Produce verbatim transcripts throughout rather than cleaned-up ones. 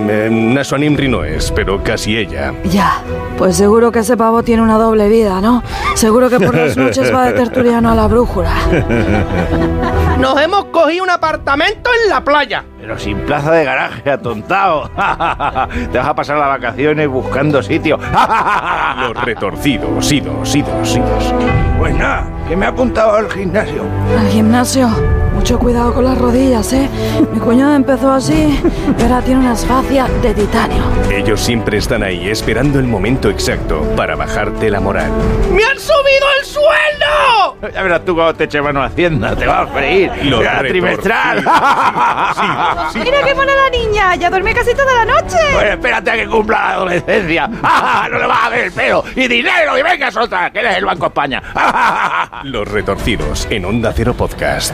eh, Naso Nimri no es, pero casi ella. Ya, pues seguro que ese pavo tiene una doble vida, ¿no? Seguro que por las noches va de tertuliano a la brújula. Nos hemos cogido un apartamento en la playa. Pero sin plaza de garaje, atontado. Te vas a pasar las vacaciones buscando sitio. Los retorcidos, idos, idos, idos. Pues nada, que me he apuntado al gimnasio. Al gimnasio. Mucho cuidado con las rodillas, ¿eh? Mi cuñado empezó así y ahora tiene unas fascias de titanio. Ellos siempre están ahí esperando el momento exacto para bajarte la moral. ¡Me han subido el sueldo! Ya verás tú cuando te eche mano a Hacienda, te vas a freír. Lo la trimestral. Sí, sí, sí. Mira qué pone la niña, ya duerme casi toda la noche. Pues espérate a que cumpla la adolescencia. No le vas a ver el pelo y dinero y vengas otra, que eres el Banco España. Los retorcidos en Onda Cero Podcast.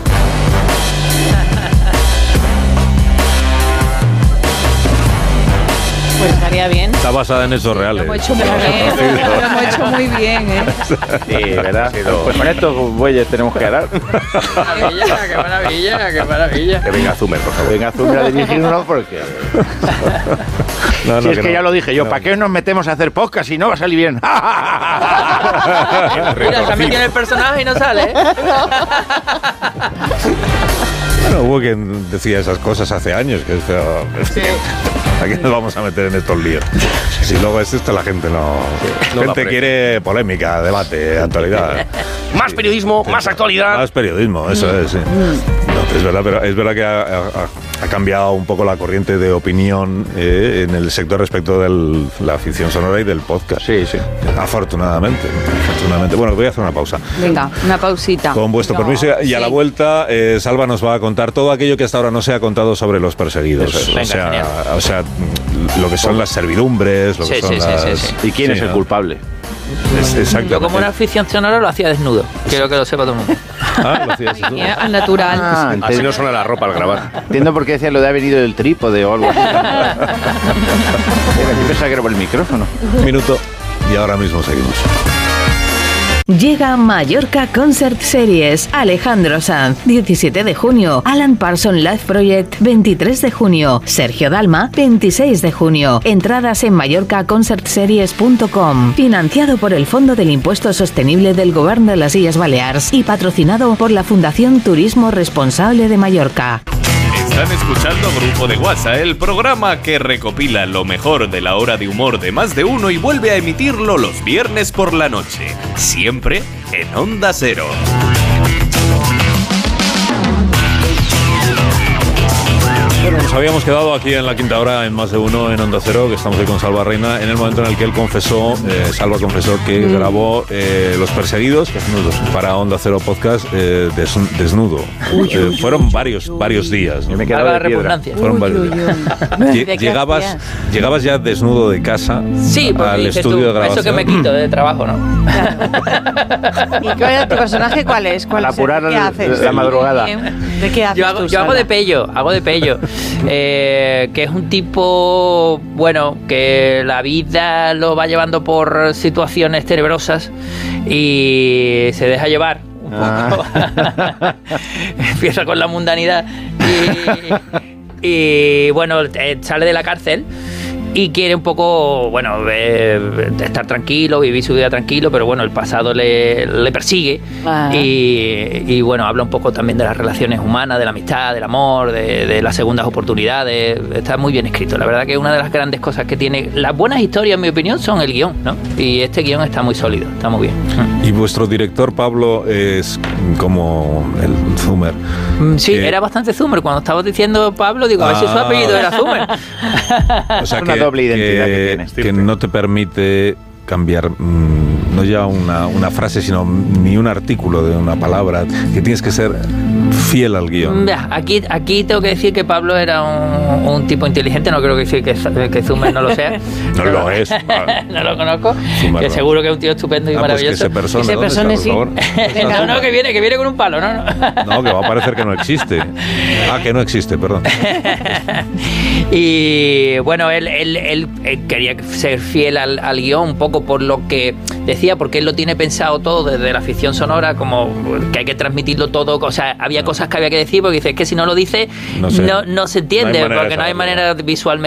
Pues estaría bien. Está basada en hechos reales. Lo hemos hecho muy bien. Lo hemos hecho muy bien, ¿eh? Sí, ¿verdad? Pues con estos bueyes tenemos que hablar. Qué maravilla, qué maravilla, qué maravilla. Que venga Zumer, por favor. Venga Zumer a dirigirnos porque... No, no, si es que, que no. ya lo dije yo, No. ¿para qué nos metemos a hacer podcast si no va a salir bien? Mira, se ha metido en el personaje y no sale, ¿eh? Bueno, hubo quien decía esas cosas hace años, que esto, Sí. ¿a qué nos vamos a meter en estos líos? Si luego es esto, la gente no... No La lo gente aprecia. quiere polémica, debate, actualidad. Más periodismo, más actualidad. Más periodismo, eso es, sí. No, es verdad, pero es verdad que ha, ha- ha cambiado un poco la corriente de opinión eh, en el sector respecto de la ficción sonora y del podcast. Sí, sí. Afortunadamente, afortunadamente. Bueno, voy a hacer una pausa. Venga, una pausita. Con vuestro No, permiso, y a sí. la vuelta, eh, Salva nos va a contar todo aquello que hasta ahora no se ha contado sobre los perseguidos. Eso es. o, Venga, sea, genial. o sea, lo que son las servidumbres, lo que Sí, son sí, sí, las... sí, sí. ¿Y quién Sí, es el ¿no? culpable? Es- exactamente. Yo como una afición sonora lo hacía desnudo. Quiero que lo sepa todo el mundo. Ah, lo hacías tú. Al natural. Ah, Así no suena la ropa al grabar. entiendo por qué decía lo de haber venido del trípode o algo así. Yo pensaba que era por el micrófono. Un minuto y ahora mismo seguimos. Llega Mallorca Concert Series. Alejandro Sanz, diecisiete de junio. Alan Parsons Live Project, veintitrés de junio. Sergio Dalma, veintiséis de junio. Entradas en mallorca concert series punto com. Financiado por el Fondo del Impuesto Sostenible del Gobierno de las Illes Balears y patrocinado por la Fundación Turismo Responsable de Mallorca. Están escuchando Grupo de WhatsApp, el programa que recopila lo mejor de la hora de humor de Más de Uno y vuelve a emitirlo los viernes por la noche, siempre en Onda Cero. Bueno, nos habíamos quedado aquí en la quinta hora en Más de Uno en Onda Cero, que estamos ahí con Salva Reina, en el momento en el que él confesó, eh, Salva confesó que Mm. grabó eh, Los Perseguidos desnudos para Onda Cero Podcast eh, des- desnudo. Eh, fueron varios varios días, ¿no? Yo me he Algo quedado de de piedra. repugnancia. Fueron Uy, varios uy, días. uy. Lle- ¿De qué Llegabas, hacías? llegabas ya desnudo de casa Sí, porque al dices estudio tú, de grabación. eso que me quito de trabajo, ¿no? ¿Y cuál es tu personaje? ¿Cuál es? ¿Cuál Al es? apurar ¿Qué la- haces? la madrugada. ¿De qué haces Yo hago, tú, yo hago de Salva? pello, hago de pello. Eh, que es un tipo, bueno, que la vida lo va llevando por situaciones tenebrosas y se deja llevar un poco. Empieza con la mundanidad y, y, bueno, eh, sale de la cárcel y quiere un poco, bueno, eh, estar tranquilo, vivir su vida tranquilo, pero bueno, el pasado le, le persigue. Ah. Y, y bueno, habla un poco también de las relaciones humanas, de la amistad, del amor, de, de las segundas oportunidades. Está muy bien escrito. La verdad que una de las grandes cosas que tiene las buenas historias, en mi opinión, son el guión, ¿no? Y este guión está muy sólido, está muy bien. Y vuestro director, Pablo, es como el Zumer. Mm, Sí, Eh, era bastante Zumer. Cuando estabas diciendo Pablo, digo, a ver si su Ah. apellido era Zumer. O sea, Una que, doble identidad que tienes. que no te permite cambiar mmm, no ya una, una frase, sino ni un artículo de una palabra, que tienes que ser fiel al guión. Ya, aquí, aquí tengo que decir que Pablo era un, un tipo inteligente, no creo que decir que, que Zumer no lo sea. No lo es. No lo conozco. Zumer Que no. seguro que es un tío estupendo y Ah, pues que maravilloso. se persone, Ese ¿dónde está, persone, por sí. favor? No, no, que viene, que viene con un palo, no, no. No, que va a parecer que no existe. Ah, que no existe, perdón. Y bueno, él, él, él, él quería ser fiel al, al guión un poco por lo que decía, porque él lo tiene pensado todo desde la ficción sonora, como que hay que transmitirlo todo. O sea, había cosas que había que decir, porque dice, es que si no lo dice, No no, sé. no, se entiende, No hay manera de porque no hay saberlo. manera visualmente